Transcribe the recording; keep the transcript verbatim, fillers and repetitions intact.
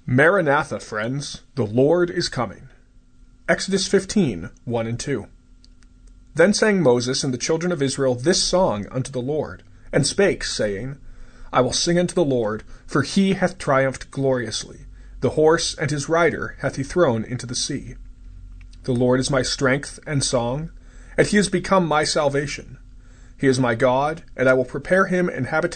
Maranatha, friends, the Lord is coming. Exodus fifteen, one and two. Then sang Moses and the children of Israel this song unto the Lord, and spake, saying, I will sing unto the Lord, for he hath triumphed gloriously. The horse and his rider hath he thrown into the sea. The Lord is my strength and song, and he is become my salvation. He is my God, and I will prepare him an habitation